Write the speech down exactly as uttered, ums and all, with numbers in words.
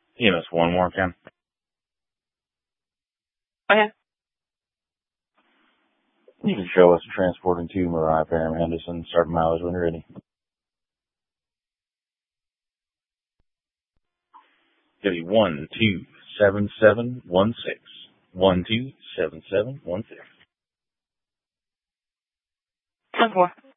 E M S one more, Ken. Okay. You can show us transporting to Mariah Parham Henderson. Start mileage when you're ready. City one two seven seven one six. One two seven seven one six. Ten four.